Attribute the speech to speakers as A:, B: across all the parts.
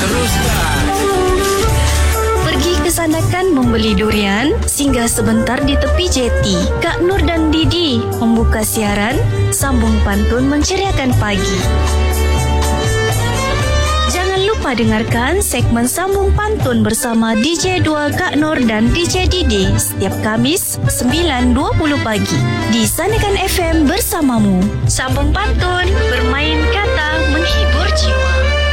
A: teruskan.
B: Pergi ke Sandakan membeli durian, singgah sebentar di tepi jeti. Kak Nur dan Didi membuka siaran, sambung pantun menceriakan pagi. Jangan lupa dengarkan segmen Sambung Pantun bersama DJ 2 Kak Nur dan DJ Didi setiap Kamis 9.20 pagi di Sandakan FM bersamamu. Sambung Pantun, bermain kata menghibur jiwa.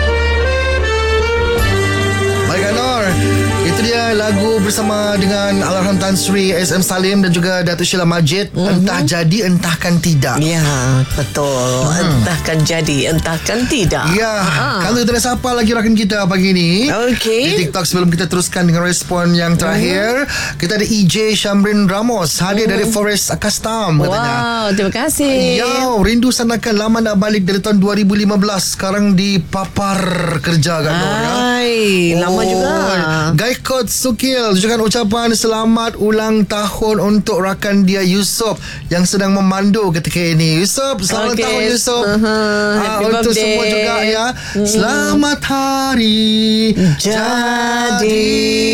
C: Baik Kak Nur, itu dia lagu bersama dengan Almarhum Tan Sri SM Salim dan juga Datuk Sheila Majid. Entah jadi, entahkan tidak.
D: Ya, betul. Entahkan jadi, entahkan tidak.
C: Ya, kalau kita dah sapa lagi rakan kita pagi ni.
D: Okey.
C: Di TikTok sebelum kita teruskan dengan respon yang terakhir, kita ada EJ Syamrin Ramos hadir dari Forest Custom katanya.
D: Wow, terima kasih.
C: Ya, rindu Sandakan, lama nak balik dari tahun 2015. Sekarang di papar kerja Kak Nur.
D: Hai, lama juga.
C: Gaikot Sukil ucapkan ucapan selamat ulang tahun untuk rakan dia Yusof yang sedang memandu ketika ini. Yusof, selamat tahun Yusof.
D: Happy
C: untuk
D: birthday.
C: semua juga ya. Selamat hari jadi.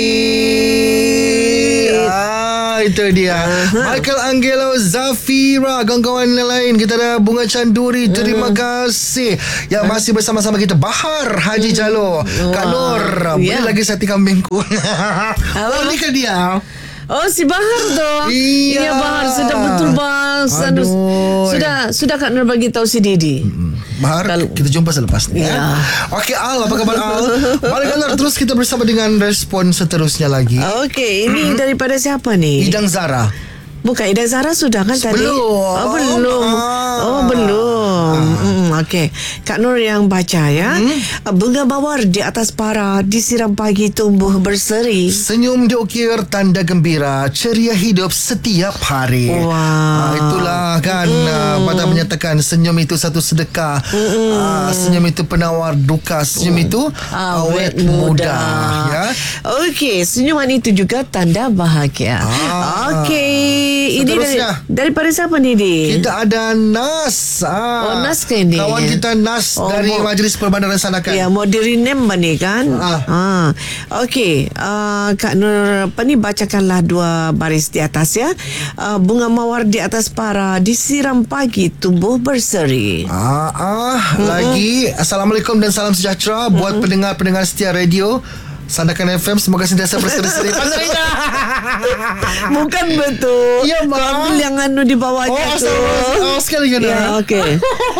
C: Itu dia. Michael Angelo, Zafira, kawan-kawan yang lain. Kita ada Bunga Canduri. Terima kasih yang masih bersama-sama kita. Bahar Haji Jalo, Kak Nur, boleh lagi sate kambingku. Oh, ni ke dia?
D: Oh, si Bahar tu.
C: Iya.
D: Ya, Bahar sudah betul bang.
C: Aduh.
D: Sudah Kak Nur bagi tahu si Didi.
C: Bahar, kita jumpa selepas ni.
D: Ya.
C: Okey, Al, apa khabar Al? Baik Kak Nur, terus kita bersama dengan respon seterusnya lagi.
D: Okey, ini daripada siapa ni?
C: Idang Zara.
D: Bukan, Ida Zara sudah kan tadi?
C: Belum.
D: Oh, belum. Oh, belum. Okey. Kak Nur yang baca ya. Bunga mawar di atas para disiram pagi tumbuh berseri.
C: Senyum diukir tanda gembira, ceria hidup setiap hari.
D: Wow.
C: Itulah kan pada menyatakan senyum itu satu sedekah. Senyum itu penawar duka. Senyum itu awet muda. Ya.
D: Okey, senyuman itu juga tanda bahagia. Okey. Ini daripada siapa ni, Di?
C: Kita ada Nas.
D: Oh, Nas ke ini?
C: Kawan kita Nas dari Majlis Perbandaran Sandakan.
D: Ya, mau di-rename ni kan? Okey, Kak Nur apa ni, bacakanlah dua baris di atas ya. Bunga mawar di atas para disiram pagi tumbuh berseri.
C: Lagi Assalamualaikum dan salam sejahtera buat pendengar-pendengar setia radio Sandakan FM, semoga sentiasa berseri-seri.
D: Bukan betul.
C: Ya, Mak.
D: Ambil yang anu di bawahnya tu.
C: Sekali kan.
D: Ya, okey.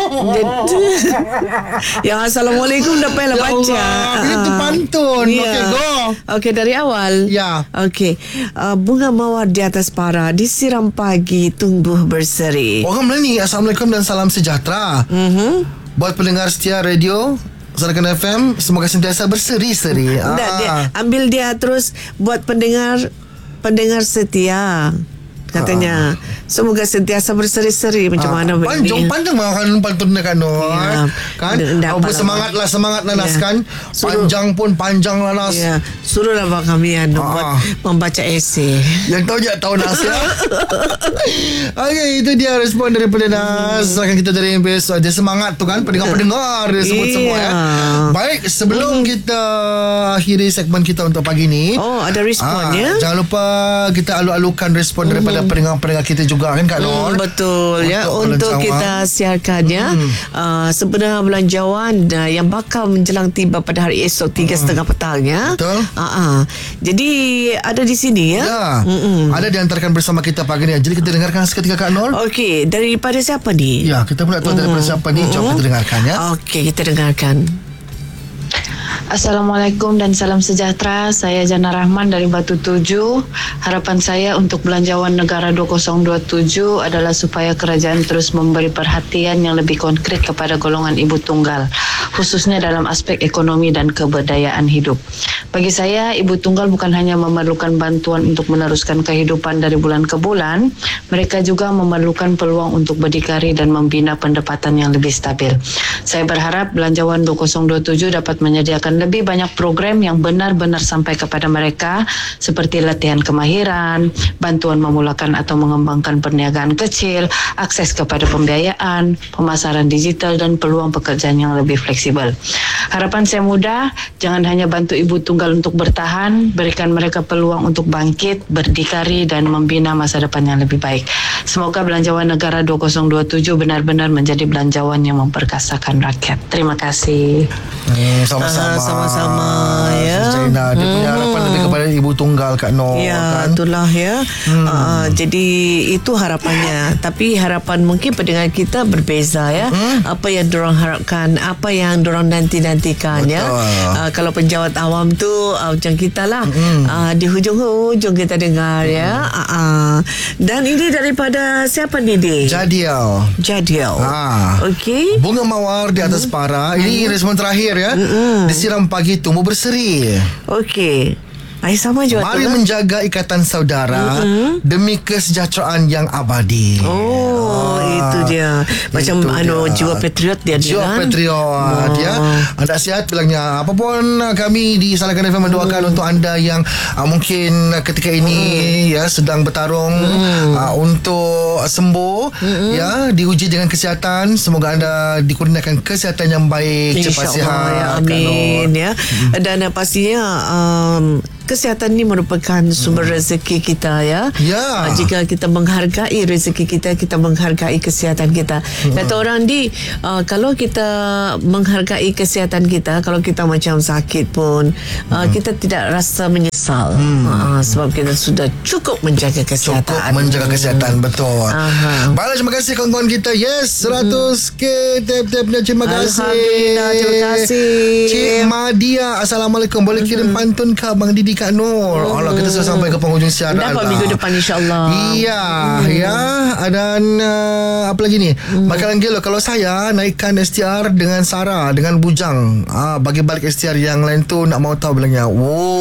D: Ya, Assalamualaikum dah payahlah baca.
C: Itu pantun.
D: Ya.
C: Okey, go.
D: Okey, dari awal.
C: Ya.
D: Okey. Bunga mawar di atas para disiram pagi tumbuh berseri.
C: Orang Melani, Assalamualaikum dan salam sejahtera. Buat pendengar setia radio Sandakan FM, semoga sentiasa berseri-seri.
D: Dia ambil dia terus buat pendengar setia. Katanya semoga sentiasa berseri-seri. Macam mana begini?
C: Panjang makan pantun Kak Nur.
D: Ya,
C: kan? Semangat Nas
D: ya.
C: kan. Panjang lah Nas.
D: Ya, suruhlah abang kami buat membaca esei.
C: Yang tahu Nas ya. Okey, itu dia respon daripada Nas. Akan kita dari MPS. Dia semangat tu kan, pendengar-pendengar dia sebut semua ya. Baik, sebelum kita akhiri segmen kita untuk pagi ni.
D: Oh, ada respon ya.
C: Jangan lupa kita alu-alukan respon daripada pendengar-pendengar kita juga kan Kak Nur.
D: Betul ya, untuk kita siarkannya. Sebenarnya belanjawan yang bakal menjelang tiba pada hari esok 3.30 petang ya.
C: Betul.
D: Jadi ada di sini ya.
C: Ada diantarkan bersama kita pagi ni. Jadi kita dengarkan seketika Kak Nur.
D: Okey, daripada siapa ni?
C: Ya, kita pun nak tahu daripada siapa ni. Jom kita dengarkan ya.
D: Okey, kita dengarkan.
E: Assalamualaikum dan salam sejahtera. Saya Jana Rahman dari Batu Tujuh. Harapan saya untuk Belanjawan Negara 2027 adalah supaya kerajaan terus memberi perhatian yang lebih konkret kepada golongan ibu tunggal, khususnya dalam aspek ekonomi dan keberdayaan hidup. Bagi saya, ibu tunggal bukan hanya memerlukan bantuan untuk meneruskan kehidupan dari bulan ke bulan, mereka juga memerlukan peluang untuk berdikari dan membina pendapatan yang lebih stabil. Saya berharap Belanjawan 2027 dapat menyediakan menyediakan lebih banyak program yang benar-benar sampai kepada mereka seperti latihan kemahiran, bantuan memulakan atau mengembangkan perniagaan kecil, akses kepada pembiayaan, pemasaran digital dan peluang pekerjaan yang lebih fleksibel. Harapan saya mudah, jangan hanya bantu ibu tunggal untuk bertahan, berikan mereka peluang untuk bangkit, berdikari dan membina masa depan yang lebih baik. Semoga Belanjawan Negara 2027 benar-benar menjadi belanjawan yang memperkasakan rakyat. Terima kasih.
D: Sama-sama ya.
C: Zainal, dia punya harapan lebih kepada ibu tunggal Kak Nur.
D: Ya,
C: kan?
D: itulah ya. Jadi itu harapannya. Tapi harapan mungkin pendengar kita berbeza ya. Apa yang diorang harapkan, apa yang diorang nanti-nantikan ya. Kalau penjawat awam tu macam kita lah. Di hujung-hujung kita dengar ya. Dan ini daripada siapa ni, Dik? Jadiel. Okey.
C: Bunga mawar di atas para. Ini respon terakhir ya. Disiram pagi tumbuh berseri.
D: Okey. Sama juga.
C: Mari menjaga ikatan saudara demi kesejahteraan yang abadi.
D: Itu dia. Macam jiwa patriot dia.
C: Jiwa patriot ya. Anda sihat bilangnya. Apapun kami di Salakan FM mendoakan untuk anda yang mungkin ketika ini ya sedang bertarung untuk sembuh ya, diuji dengan kesihatan. Semoga anda dikurniakan kesihatan yang baik, cepat sihat
D: ya, amin ya. Dan pastinya kesihatan ni merupakan sumber rezeki kita ya. Jika kita menghargai rezeki kita, kita menghargai kesihatan kita. Kata orang kalau kita menghargai kesihatan kita, kalau kita macam sakit pun kita tidak rasa menyesal. Sebab kita sudah cukup menjaga kesihatan.
C: Betul. Baiklah, terima kasih kawan-kawan kita. Yes, 100k tap-tapnya. Terima kasih.
D: Alhamdulillah, terima kasih.
C: Cik Madia, Assalamualaikum. Boleh kirim pantun ke Abang Didi Kak Nur? Allah, kita sudah sampai ke penghujung siaran.
D: Dapat minggu depan insyaAllah.
C: Iya, ya. Dan apa lagi ni? Makanan gelo. Kalau saya naikkan STR dengan Sarah, dengan Bujang, bagi balik STR yang lain tu nak mau tahu bilangnya.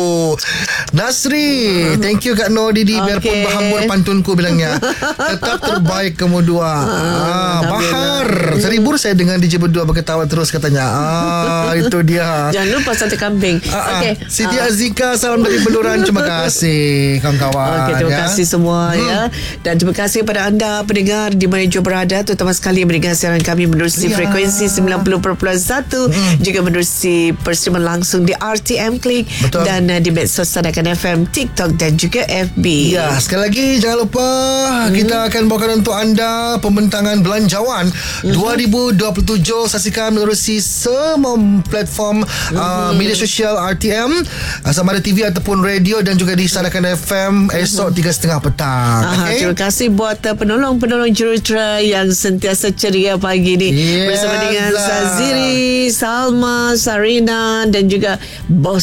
C: Nasri, thank you Kak Nur Didi. Biarpun berhambur pantunku bilangnya. Tetap terbaik kamu dua. Bahar, terhibur saya dengan DJ berdua berketawa terus katanya. Itu dia.
D: Jangan lupa sate kambing.
C: Siti Azika, salam dari Beluran. Terima kasih kawan-kawan.
D: Terima kasih semua ya. Dan terima kasih kepada anda pendengar di mana juga berada, terutama sekali mendengar siaran kami menerusi frekuensi 90.1, juga menerusi persiaran langsung di RTM Klik. Dan di medsos Salakan FM, TikTok dan juga FB.
C: Ya, sekali lagi jangan lupa kita akan bawakan untuk anda pembentangan Belanjawan 2027. Saksikan menerusi semua platform media sosial RTM, sama ada TV ataupun radio, dan juga di Salakan FM esok 3.30 petang.
D: Terima kasih buat penolong-penolong jurutera yang sentiasa ceria pagi ni. Bersama dengan Saziri, Salma, Sarina dan juga Bos.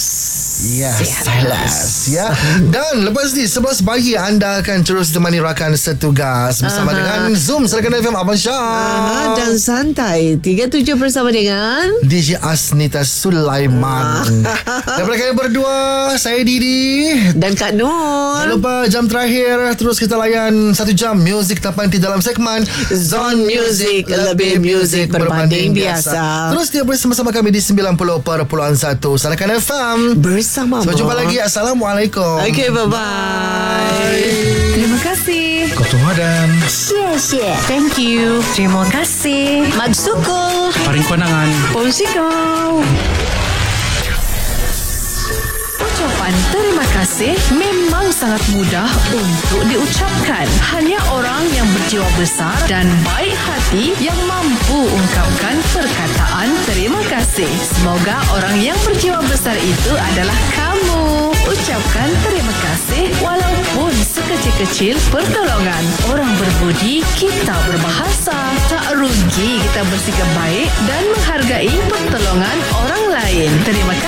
C: Ya. Dan lepas ni 11 pagi anda akan terus temani rakan setugas bersama dengan Zoom Salakan FM Abang Syah.
D: Dan santai 37 bersama dengan
C: DJ Asnita Sulaiman. Daripada kami berdua, saya Didi
D: dan Kak Nur.
C: Jangan lupa jam terakhir terus kita layan 1 jam muzik tak panti dalam segmen
D: Zone Music, lebih muzik berbanding biasa.
C: Terus dia bersama-sama kami di 90.1 Salakan FM bersama. Sampai jumpa lagi. Assalamualaikum.
D: Okay, bye-bye.
B: Terima kasih.
C: Kotuhadan.
B: Thank you. Terima kasih. Magsukol.
A: Paring panangan.
B: Ponsikau. Ucapan terima kasih memang sangat mudah untuk diucapkan. Hanya orang yang berjiwa besar dan baik hati yang mampu ungkapkan perkataan terima kasih. Semoga orang yang berjiwa besar itu adalah kamu. Ucapkan terima kasih walaupun sekecil-kecil pertolongan. Orang berbudi, kita berbahasa. Tak rugi kita bersikap baik dan menghargai pertolongan orang lain. Terima kasih.